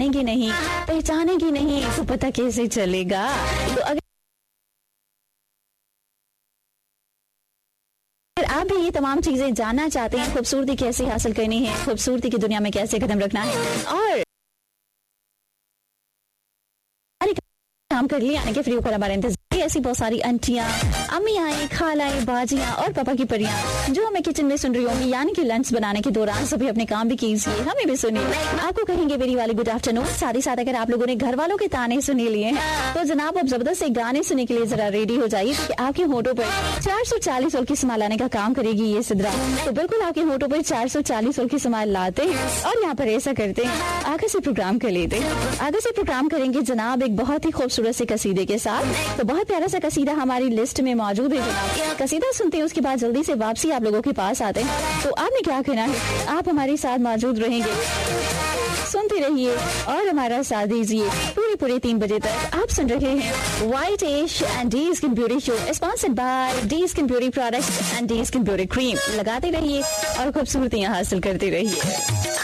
जानेंगे नहीं, पहचानेंगे नहीं तो पता कैसे चलेगा। तो अगर आप भी ये तमाम चीजें जानना चाहते हैं, खूबसूरती कैसे हासिल करनी है, खूबसूरती की दुनिया में कैसे कदम रखना है और काम कर लिया आने के फ्री होकर हमारे इंतजार, ऐसी बहुत सारी आंटियां, अम्मियां, खालाएं, बाजियां और पापा की परियां जो हमें किचन में सुन रही होंगी, यानी कि लंच बनाने के दौरान सभी अपने काम भी कीजिए, हमें भी सुनिए। आपको कहेंगे मेरी वाली गुड आफ्टरनून। साथ ही साथ अगर आप लोगों ने घर वालों के ताने सुने लिए हैं तो जनाब अब जबरदस्त एक गाने सुनने के लिए जरा रेडी हो जाइए, क्योंकि आपके होठों पर 440 ओल की स्माइल लाने का काम करेगी ये सिद्रा। तो बिल्कुल आपके होठों पर 440 ओल की स्माइल लाते हैं और यहाँ पर ऐसा करते हैं, आगे से प्रोग्राम कर लेते हैं। आगे से प्रोग्राम करेंगे जनाब एक बहुत ही खूबसूरत से कसीदे के साथ। तो बहुत प्यारा सा कसीदा हमारी लिस्ट में मौजूद है जनाब। कसीदा सुनते हैं, उसके बाद जल्दी से वापसी आप लोगों के पास आते हैं। तो आपने क्या करना है, आप हमारे साथ मौजूद रहेंगे, सुनते रहिए और हमारा साथ दीजिए पूरे 3 बजे तक। आप सुन रहे हैं white ash and D skin beauty show, sponsored by D skin beauty products and D skin beauty cream. लगाते रहिए और खूबसूरतियां हासिल करते रहिए।